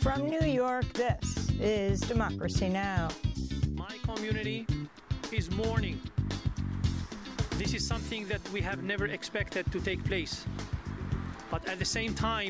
From New York, this is Democracy Now! My community is mourning. This is something that we have never expected to take place. But at the same time,